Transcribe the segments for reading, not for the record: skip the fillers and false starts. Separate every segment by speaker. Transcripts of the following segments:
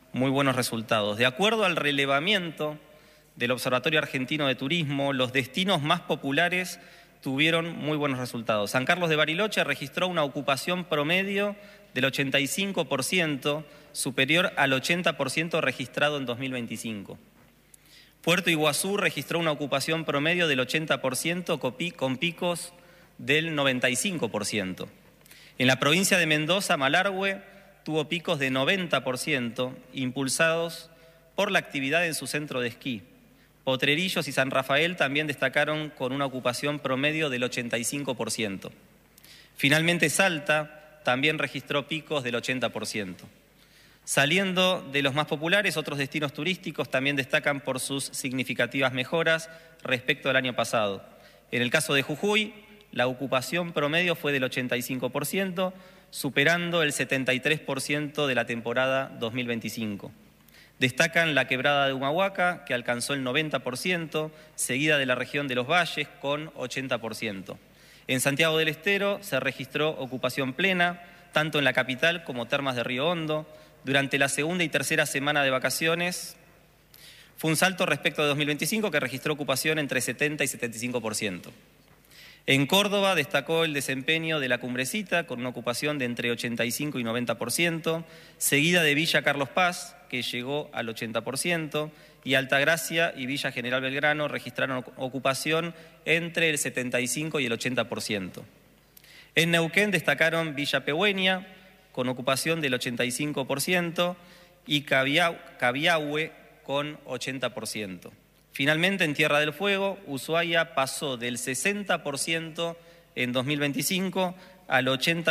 Speaker 1: muy buenos resultados. De acuerdo al relevamiento del Observatorio Argentino de Turismo, los destinos más populares tuvieron muy buenos resultados. San Carlos de Bariloche registró una ocupación promedio del 85%, superior al 80% registrado en 2025. Puerto Iguazú registró una ocupación promedio del 80% con picos del 95%. En la provincia de Mendoza, Malargüe tuvo picos de 90%, impulsados por la actividad en su centro de esquí. Potrerillos y San Rafael también destacaron con una ocupación promedio del 85%. Finalmente, Salta también registró picos del 80%. Saliendo de los más populares, otros destinos turísticos también destacan por sus significativas mejoras respecto al año pasado. En el caso de Jujuy, la ocupación promedio fue del 85%, superando el 73% de la temporada 2025. Destacan la quebrada de Humahuaca, que alcanzó el 90%, seguida de la región de los Valles, con 80%. En Santiago del Estero se registró ocupación plena, tanto en la capital como Termas de Río Hondo. Durante la segunda y tercera semana de vacaciones fue un salto respecto de 2025 que registró ocupación entre 70 y 75%. En Córdoba destacó el desempeño de la Cumbrecita con una ocupación de entre 85 y 90%, seguida de Villa Carlos Paz, que llegó al 80%, y Altagracia y Villa General Belgrano registraron ocupación entre el 75 y el 80%. En Neuquén destacaron Villa Pehuen, con ocupación del 85%, y Cabiahue con 80%. Finalmente, en Tierra del Fuego, Ushuaia pasó del 60% en 2025 al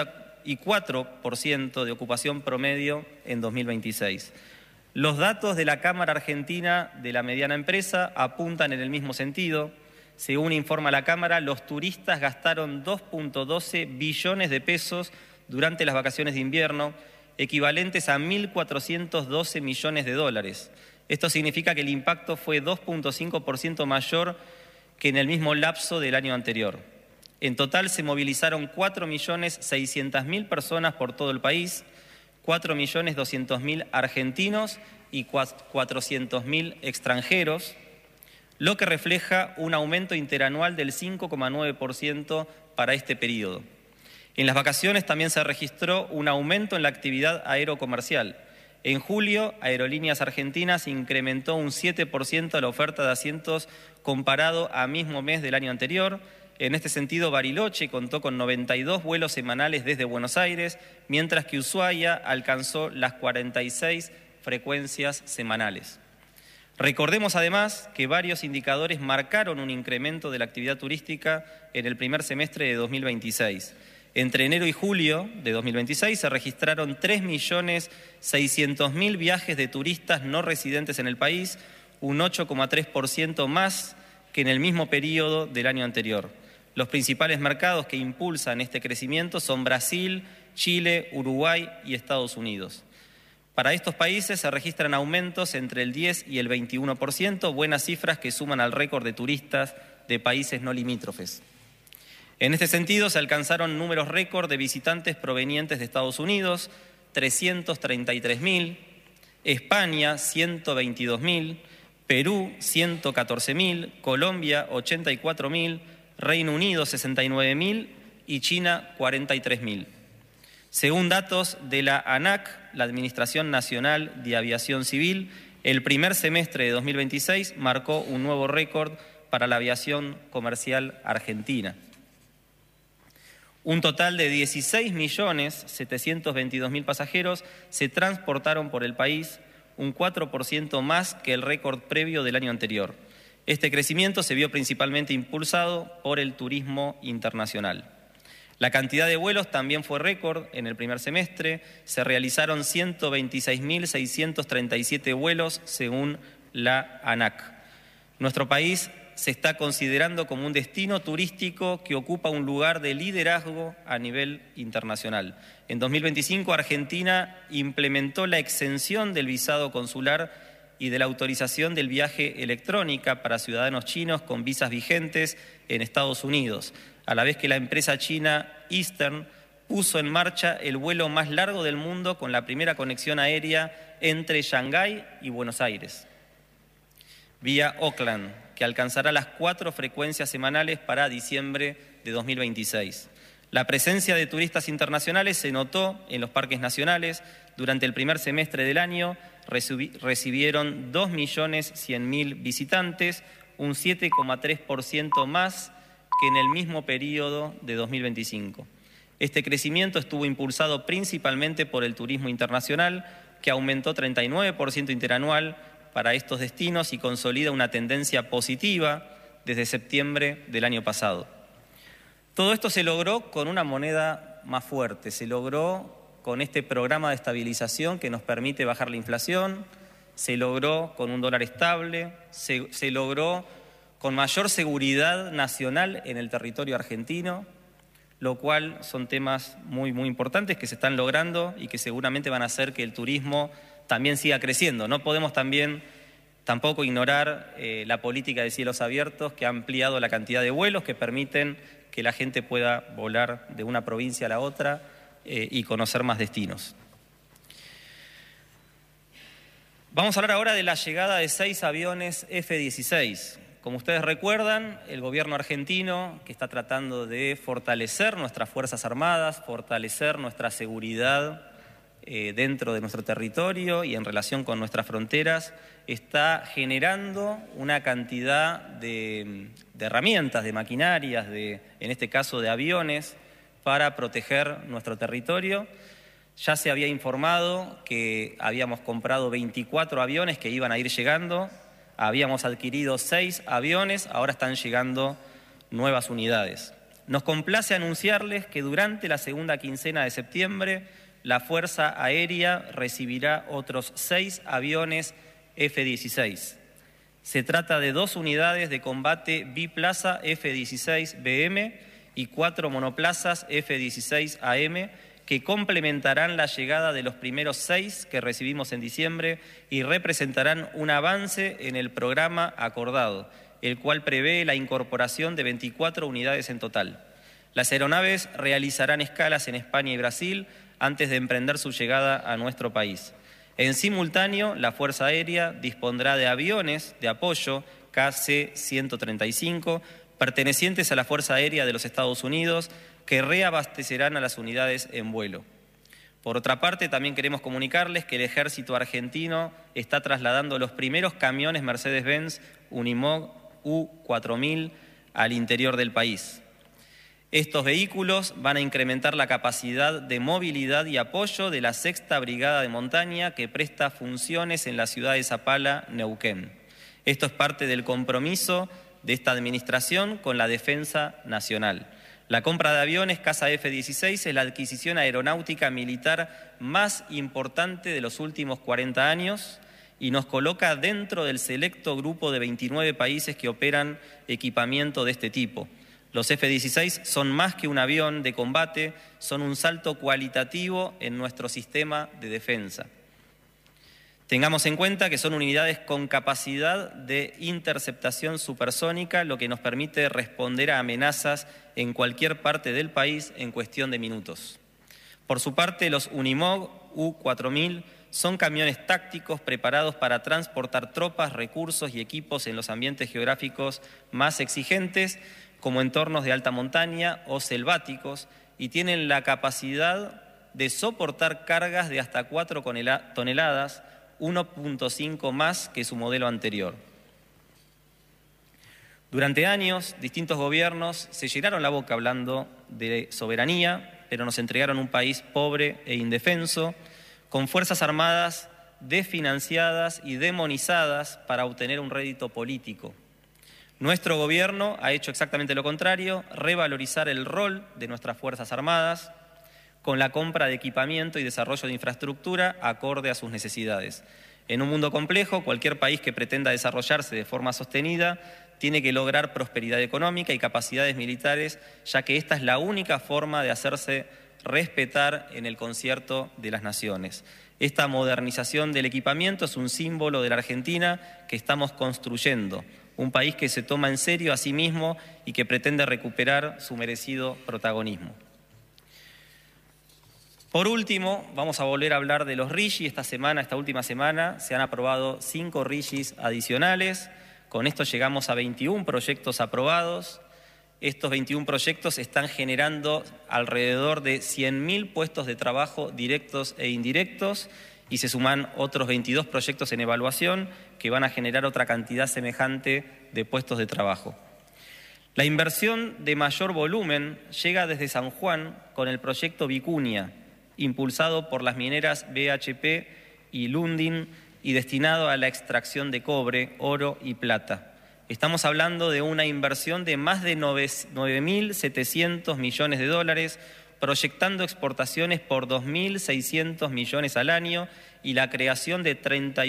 Speaker 1: 84% de ocupación promedio en 2026. Los datos de la Cámara Argentina de la Mediana Empresa apuntan en el mismo sentido. Según informa la Cámara, los turistas gastaron 2.12 billones de pesos durante las vacaciones de invierno, equivalentes a 1.412 millones de dólares. Esto significa que el impacto fue 2.5% mayor que en el mismo lapso del año anterior. En total se movilizaron 4.600.000 personas por todo el país, 4.200.000 argentinos y 400.000 extranjeros, lo que refleja un aumento interanual del 5,9% para este periodo. En las vacaciones también se registró un aumento en la actividad aerocomercial. En julio, Aerolíneas Argentinas incrementó un 7% la oferta de asientos comparado a mismo mes del año anterior. En este sentido, Bariloche contó con 92 vuelos semanales desde Buenos Aires, mientras que Ushuaia alcanzó las 46 frecuencias semanales. Recordemos además que varios indicadores marcaron un incremento de la actividad turística en el primer semestre de 2026. Entre enero y julio de 2026 se registraron 3.600.000 viajes de turistas no residentes en el país, un 8,3% más que en el mismo periodo del año anterior. Los principales mercados que impulsan este crecimiento son Brasil, Chile, Uruguay y Estados Unidos. Para estos países se registran aumentos entre el 10 y el 21%, buenas cifras que suman al récord de turistas de países no limítrofes. En este sentido, se alcanzaron números récord de visitantes provenientes de Estados Unidos, 333.000, España, 122.000, Perú, 114.000, Colombia, 84.000, Reino Unido, 69.000 y China, 43.000. Según datos de la ANAC, la Administración Nacional de Aviación Civil, el primer semestre de 2026 marcó un nuevo récord para la aviación comercial argentina. Un total de 16.722.000 pasajeros se transportaron por el país, un 4% más que el récord previo del año anterior. Este crecimiento se vio principalmente impulsado por el turismo internacional. La cantidad de vuelos también fue récord en el primer semestre. Se realizaron 126.637 vuelos según la ANAC. Nuestro país se está considerando como un destino turístico que ocupa un lugar de liderazgo a nivel internacional. En 2025, Argentina implementó la exención del visado consular y de la autorización del viaje electrónica para ciudadanos chinos con visas vigentes en Estados Unidos, a la vez que la empresa china Eastern puso en marcha el vuelo más largo del mundo con la primera conexión aérea entre Shanghái y Buenos Aires, vía Auckland, que alcanzará las 4 frecuencias semanales para diciembre de 2026. La presencia de turistas internacionales se notó en los parques nacionales. Durante el primer semestre del año recibieron 2.100.000 visitantes, un 7,3% más que en el mismo periodo de 2025. Este crecimiento estuvo impulsado principalmente por el turismo internacional, que aumentó 39% interanual para estos destinos y consolida una tendencia positiva desde septiembre del año pasado. Todo esto se logró con una moneda más fuerte, se logró con este programa de estabilización que nos permite bajar la inflación, se logró con un dólar estable, se logró con mayor seguridad nacional en el territorio argentino, lo cual son temas muy importantes que se están logrando y que seguramente van a hacer que el turismo también siga creciendo. No podemos tampoco ignorar la política de cielos abiertos, que ha ampliado la cantidad de vuelos que permiten que la gente pueda volar de una provincia a la otra y conocer más destinos. Vamos a hablar ahora de la llegada de 6 aviones F-16. Como ustedes recuerdan, el gobierno argentino, que está tratando de fortalecer nuestras Fuerzas Armadas, fortalecer nuestra seguridad dentro de nuestro territorio y en relación con nuestras fronteras, está generando una cantidad de herramientas, de maquinarias, en este caso de aviones, para proteger nuestro territorio. Ya se había informado que habíamos comprado 24 aviones que iban a ir llegando. Habíamos adquirido 6 aviones, ahora están llegando nuevas unidades. Nos complace anunciarles que durante la segunda quincena de septiembre la Fuerza Aérea recibirá otros 6 aviones F-16. Se trata de 2 unidades de combate biplaza F-16BM y 4 monoplazas F-16AM que complementarán la llegada de los primeros 6 que recibimos en diciembre y representarán un avance en el programa acordado, el cual prevé la incorporación de 24 unidades en total. Las aeronaves realizarán escalas en España y Brasil antes de emprender su llegada a nuestro país. En simultáneo, la Fuerza Aérea dispondrá de aviones de apoyo KC-135 pertenecientes a la Fuerza Aérea de los Estados Unidos, que reabastecerán a las unidades en vuelo. Por otra parte, también queremos comunicarles que el Ejército argentino está trasladando los primeros camiones Mercedes-Benz Unimog U4000 al interior del país. Estos vehículos van a incrementar la capacidad de movilidad y apoyo de la 6ª Brigada de Montaña, que presta funciones en la ciudad de Zapala, Neuquén. Esto es parte del compromiso de esta administración con la defensa nacional. La compra de aviones Casa F-16 es la adquisición aeronáutica militar más importante de los últimos 40 años y nos coloca dentro del selecto grupo de 29 países que operan equipamiento de este tipo. Los F-16 son más que un avión de combate, son un salto cualitativo en nuestro sistema de defensa. Tengamos en cuenta que son unidades con capacidad de interceptación supersónica, lo que nos permite responder a amenazas en cualquier parte del país en cuestión de minutos. Por su parte, los Unimog U4000 son camiones tácticos preparados para transportar tropas, recursos y equipos en los ambientes geográficos más exigentes, como entornos de alta montaña o selváticos, y tienen la capacidad de soportar cargas de hasta 4 toneladas, 1.5 más que su modelo anterior. Durante años, distintos gobiernos se llenaron la boca hablando de soberanía, pero nos entregaron un país pobre e indefenso, con fuerzas armadas desfinanciadas y demonizadas para obtener un rédito político. Nuestro gobierno ha hecho exactamente lo contrario, revalorizar el rol de nuestras Fuerzas Armadas, con la compra de equipamiento y desarrollo de infraestructura acorde a sus necesidades. En un mundo complejo, cualquier país que pretenda desarrollarse de forma sostenida tiene que lograr prosperidad económica y capacidades militares, ya que esta es la única forma de hacerse respetar en el concierto de las naciones. Esta modernización del equipamiento es un símbolo de la Argentina que estamos construyendo, un país que se toma en serio a sí mismo y que pretende recuperar su merecido protagonismo. Por último, vamos a volver a hablar de los RIGI. Esta última semana, se han aprobado 5 RIGIs adicionales. Con esto llegamos a 21 proyectos aprobados. Estos 21 proyectos están generando alrededor de 100.000 puestos de trabajo directos e indirectos y se suman otros 22 proyectos en evaluación que van a generar otra cantidad semejante de puestos de trabajo. La inversión de mayor volumen llega desde San Juan con el proyecto Vicuña, impulsado por las mineras BHP y Lundin y destinado a la extracción de cobre, oro y plata. Estamos hablando de una inversión de más de 9.700 millones de dólares, proyectando exportaciones por 2.600 millones al año y la creación de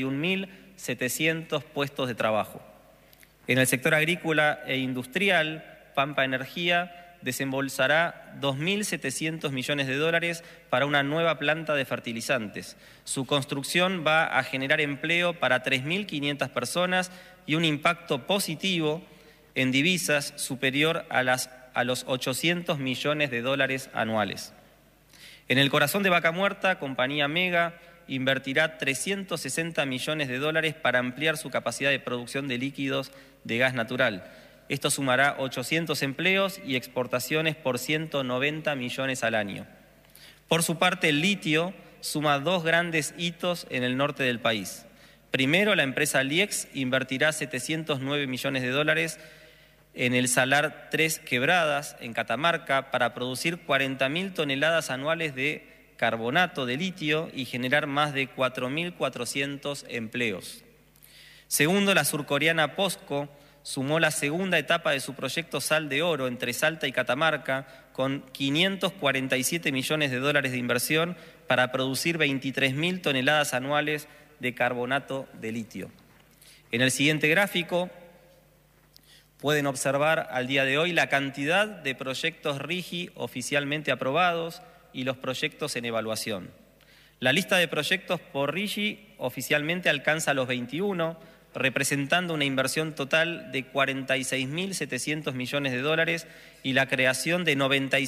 Speaker 1: 31.700 puestos de trabajo. En el sector agrícola e industrial, Pampa Energía desembolsará 2.700 millones de dólares para una nueva planta de fertilizantes. Su construcción va a generar empleo para 3.500 personas y un impacto positivo en divisas superior a los 800 millones de dólares anuales. En el corazón de Vaca Muerta, Compañía Mega invertirá 360 millones de dólares para ampliar su capacidad de producción de líquidos de gas natural. Esto sumará 800 empleos y exportaciones por 190 millones al año. Por su parte, el litio suma 2 grandes hitos en el norte del país. Primero, la empresa Liex invertirá 709 millones de dólares en el Salar 3 Quebradas, en Catamarca, para producir 40.000 toneladas anuales de carbonato de litio y generar más de 4.400 empleos. Segundo, la surcoreana POSCO sumó la segunda etapa de su proyecto Sal de Oro entre Salta y Catamarca con 547 millones de dólares de inversión para producir 23.000 toneladas anuales de carbonato de litio. En el siguiente gráfico pueden observar al día de hoy la cantidad de proyectos RIGI oficialmente aprobados y los proyectos en evaluación. La lista de proyectos por RIGI oficialmente alcanza los 21, representando una inversión total de 46.700 millones de dólares y la creación de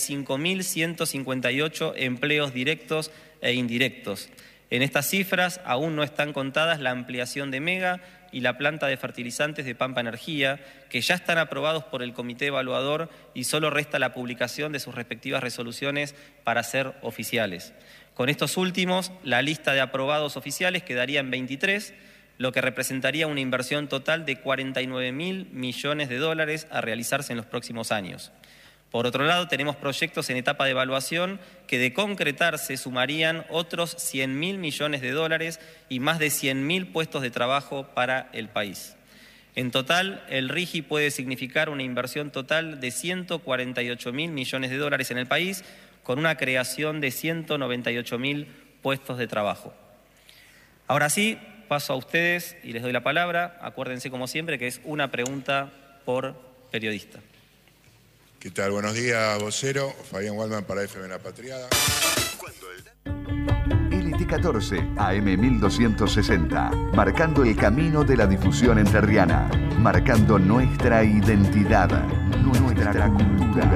Speaker 1: 95.158 empleos directos e indirectos. En estas cifras aún no están contadas la ampliación de Mega y la planta de fertilizantes de Pampa Energía, que ya están aprobados por el comité evaluador y solo resta la publicación de sus respectivas resoluciones para ser oficiales. Con estos últimos, la lista de aprobados oficiales quedaría en 23, lo que representaría una inversión total de 49.000 millones de dólares a realizarse en los próximos años. Por otro lado, tenemos proyectos en etapa de evaluación que, de concretarse, sumarían otros 100.000 millones de dólares y más de 100.000 puestos de trabajo para el país. En total, el RIGI puede significar una inversión total de 148.000 millones de dólares en el país, con una creación de 198.000 puestos de trabajo. Ahora sí, paso a ustedes y les doy la palabra. Acuérdense, como siempre, que es una pregunta por periodista.
Speaker 2: ¿Qué tal? Buenos días, vocero. Fabián Waldman para FM La Patriada.
Speaker 3: LT14 AM 1260, marcando el camino de la difusión entrerriana, marcando nuestra identidad, nuestra cultura.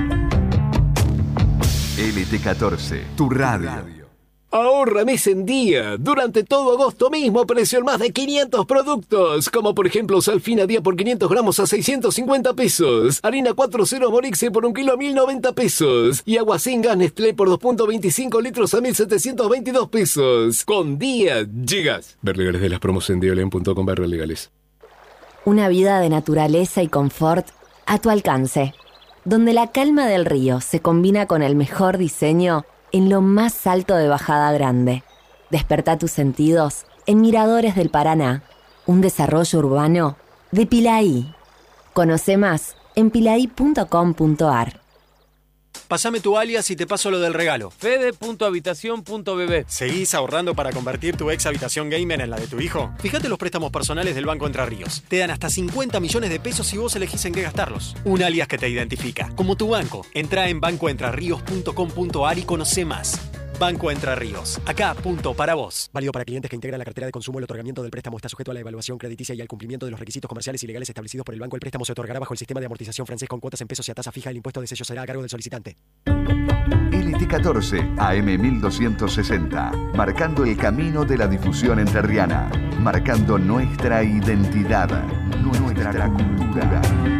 Speaker 3: LT14, tu radio.
Speaker 4: Ahorra mes en día. Durante todo agosto mismo apareció en más de 500 productos, como por ejemplo sal fina día por 500 gramos a 650 pesos, harina 4.0 Morixe por 1 kilo a 1.090 pesos y agua sin gas Nestlé por 2.25 litros a 1.722 pesos. Con día llegas. Ver legales de las promos en diolen.com/legales.
Speaker 5: Una vida de naturaleza y confort a tu alcance, donde la calma del río se combina con el mejor diseño en lo más alto de Bajada Grande. Despertá tus sentidos en Miradores del Paraná, un desarrollo urbano de Pilaí. Conoce más en pilaí.com.ar.
Speaker 6: Pásame tu alias y te paso lo del regalo.
Speaker 7: Fede.habitación.bb.
Speaker 6: ¿Seguís ahorrando para convertir tu ex habitación gamer en la de tu hijo? Fíjate los préstamos personales del Banco Entre Ríos. Te dan hasta 50 millones de pesos si vos elegís en qué gastarlos. Un alias que te identifica, como tu banco. Entrá en bancoentrerríos.com.ar y conoce más. Banco Entre Ríos. Acá, punto para vos. Válido para clientes que integran la cartera de consumo. El otorgamiento del préstamo está sujeto a la evaluación crediticia y al cumplimiento de los requisitos comerciales y legales establecidos por el banco. El préstamo se otorgará bajo el sistema de amortización francés con cuotas en pesos y a tasa fija. El impuesto de sello será a cargo del solicitante.
Speaker 3: LT 714 AM 1260. Marcando el camino de la difusión entrerriana. Marcando nuestra identidad. Nuestra cultura.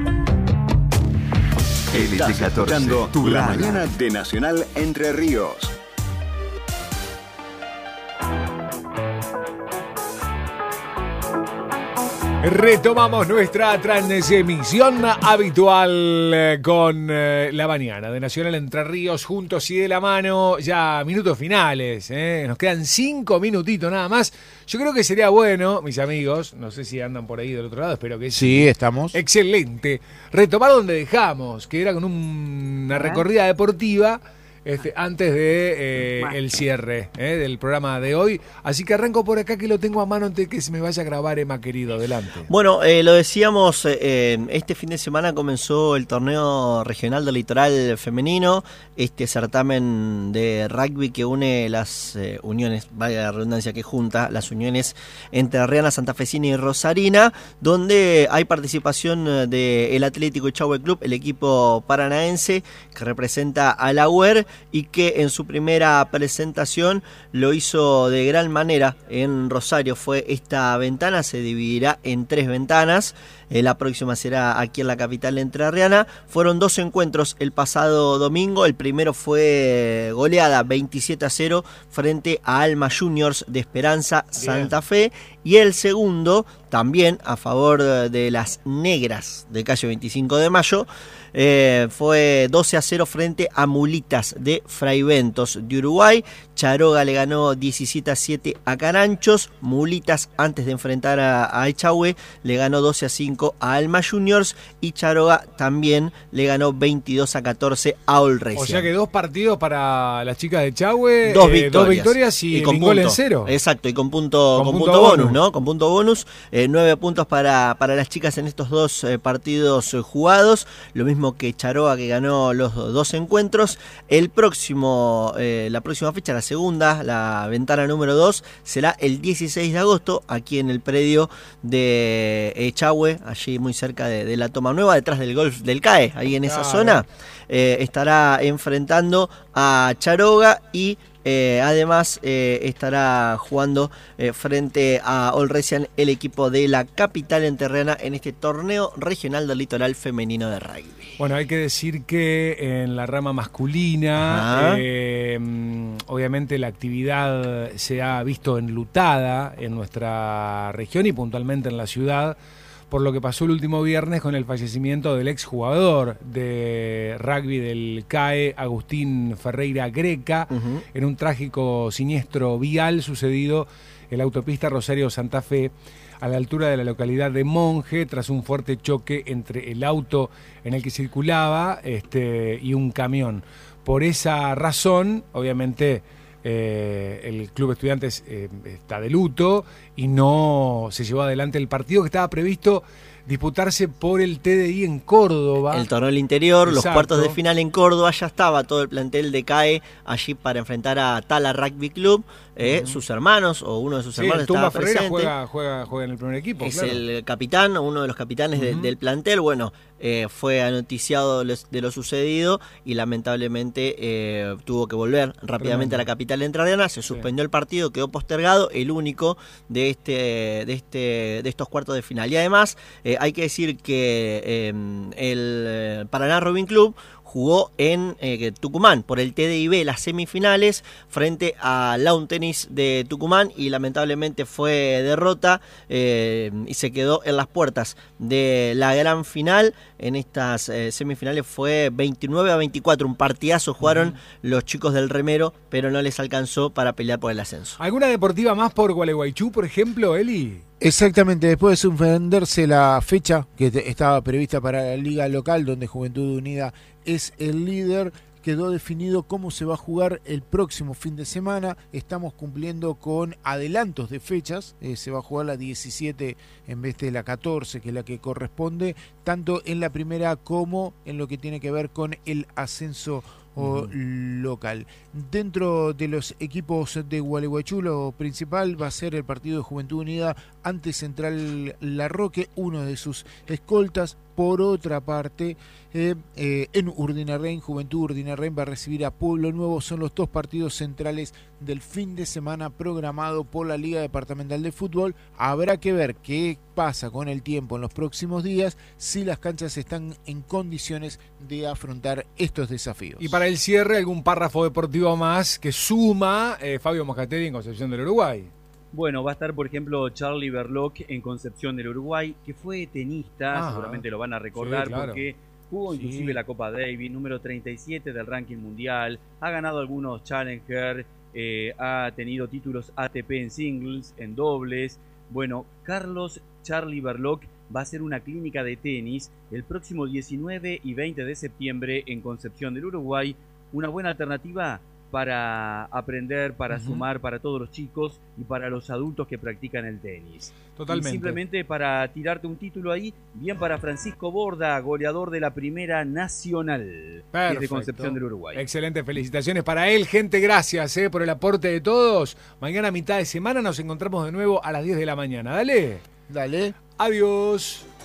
Speaker 8: LT14,
Speaker 3: tu
Speaker 8: la
Speaker 3: radio.
Speaker 8: mañana de Nacional Entre Ríos.
Speaker 9: Retomamos nuestra transmisión habitual con la mañana de Nacional Entre Ríos, juntos y de la mano. Ya minutos finales, nos quedan 5 minutitos nada más. Yo creo que sería bueno, mis amigos, no sé si andan por ahí del otro lado, espero que sí.
Speaker 10: Sí, estamos.
Speaker 9: Excelente. Retomar donde dejamos, que era con una recorrida deportiva. Antes de el cierre del programa de hoy. Así que arranco por acá, que lo tengo a mano antes de que se me vaya a grabar, Emma, querido. Adelante.
Speaker 11: Bueno, lo decíamos, este fin de semana comenzó el torneo regional del litoral femenino, este certamen de rugby que une las uniones, valga la redundancia, que junta las uniones entrerriana, santafesina y rosarina, donde hay participación del Atlético Echagüe Club, el equipo paranaense que representa a la UER, y que en su primera presentación lo hizo de gran manera en Rosario. Fue esta ventana, se dividirá en 3 ventanas. La próxima será aquí en la capital entrerriana. Fueron 2 encuentros el pasado domingo. El primero fue goleada 27-0 frente a Alma Juniors de Esperanza Santa Fe. Y el segundo, también a favor de las negras de calle 25 de Mayo, fue 12-0 frente a Mulitas de Fraiventos de Uruguay. Charoga le ganó 17-7 a Caranchos. Mulitas, antes de enfrentar a Echagüe, le ganó 12-5 a Alma Juniors. Y Charoga también le ganó 22-14 a Olresia.
Speaker 9: O sea que 2 partidos para las chicas de Echagüe.
Speaker 11: 2 victorias.
Speaker 9: 2 victorias y con gol en 0.
Speaker 11: Exacto, y con punto bonus, ¿no? Con punto bonus. 9 puntos para las chicas en estos 2 partidos jugados. Lo mismo que Charoga, que ganó los 2 encuentros. La próxima fecha, la segunda, la ventana número 2, será el 16 de agosto, aquí en el predio de Echagüe, allí muy cerca de la Toma Nueva, detrás del golf del CAE, ahí en esa zona. Estará enfrentando a Charoga y además estará jugando frente a Olresian, el equipo de la capital entrerriana, en este torneo regional del litoral femenino de rugby.
Speaker 9: Bueno, hay que decir que en la rama masculina, obviamente la actividad se ha visto enlutada en nuestra región y puntualmente en la ciudad, por lo que pasó el último viernes con el fallecimiento del exjugador de rugby del CAE, Agustín Ferreira Greca, en un trágico siniestro vial sucedido en la autopista Rosario-Santa Fe, a la altura de la localidad de Monje, tras un fuerte choque entre el auto en el que circulaba y un camión. Por esa razón, obviamente, el Club Estudiantes está de luto y no se llevó adelante el partido que estaba previsto disputarse por el TDI en Córdoba.
Speaker 11: El torneo del interior,
Speaker 9: exacto,
Speaker 11: los cuartos de final en Córdoba, ya estaba todo el plantel de CAE allí para enfrentar a Tala Rugby Club. Sus hermanos, o uno de sus hermanos estaba presente.
Speaker 9: Juega en el primer equipo.
Speaker 11: Es
Speaker 9: claro.
Speaker 11: el capitán, uno de los capitanes del plantel. Bueno, fue anoticiado de lo sucedido y lamentablemente tuvo que volver rápidamente a la capital entrerriana. Se suspendió el partido, quedó postergado, el único de estos cuartos de final. Y además hay que decir que el Paraná Rowing Club jugó en Tucumán por el TDIB las semifinales frente a Lawn Tennis de Tucumán y lamentablemente fue derrota y se quedó en las puertas de la gran final. En estas semifinales fue 29-24, un partidazo jugaron los chicos del Remero, pero no les alcanzó para pelear por el ascenso.
Speaker 9: ¿Alguna deportiva más por Gualeguaychú, por ejemplo, Eli?
Speaker 10: Exactamente, después de suspenderse la fecha que estaba prevista para la liga local, donde Juventud Unida es el líder, quedó definido cómo se va a jugar el próximo fin de semana. Estamos cumpliendo con adelantos de fechas, se va a jugar la 17 en vez de la 14, que es la que corresponde, tanto en la primera como en lo que tiene que ver con el ascenso o local. Dentro de los equipos de Gualeguaychú, lo principal va a ser el partido de Juventud Unida ante Central Larroque, uno de sus escoltas. Por otra parte, en Urdinarrain, Juventud Urdinarrain va a recibir a Pueblo Nuevo. Son los dos partidos centrales del fin de semana programado por la Liga Departamental de Fútbol. Habrá que ver qué pasa con el tiempo en los próximos días, si las canchas están en condiciones de afrontar estos desafíos.
Speaker 9: Y para el cierre, algún párrafo deportivo más que suma Fabio Moscatelli en Concepción del Uruguay.
Speaker 12: Bueno, va a estar, por ejemplo, Charlie Berloc en Concepción del Uruguay, que fue tenista, seguramente lo van a recordar, sí, claro, porque jugó inclusive la Copa Davis, número 37 del ranking mundial, ha ganado algunos Challenger, ha tenido títulos ATP en singles, en dobles. Bueno, Carlos Charlie Berloc va a hacer una clínica de tenis el próximo 19 y 20 de septiembre en Concepción del Uruguay, una buena alternativa para aprender, para sumar para todos los chicos y para los adultos que practican el tenis.
Speaker 9: Totalmente.
Speaker 12: Y simplemente para tirarte un título ahí, bien para Francisco Borda, goleador de la Primera Nacional de Concepción del Uruguay.
Speaker 9: Excelente, felicitaciones para él. Gente, gracias por el aporte de todos. Mañana, mitad de semana, nos encontramos de nuevo a las 10 de la mañana. Dale.
Speaker 10: Dale.
Speaker 9: Adiós.